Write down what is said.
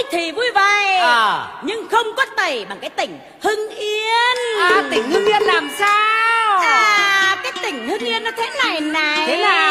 thì vui vầy, nhưng không có tẩy bằng cái tỉnh Hưng Yên. Tỉnh Hưng Yên làm sao? Cái tỉnh Hưng Yên nó thế này này. Thế nào?